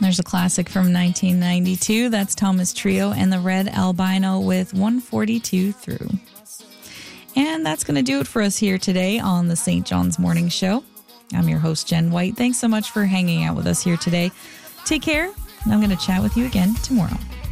There's a classic from 1992. That's Thomas Trio and the Red Albino with 142 Through. And that's going to do it for us here today on the St. John's Morning Show. I'm your host, Jen White. Thanks so much for hanging out with us here today. Take care. I'm going to chat with you again tomorrow.